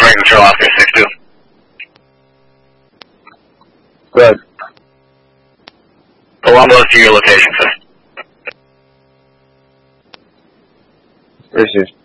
Direct control, Oscar 6-2. Good. Almost to your location, sir. Received.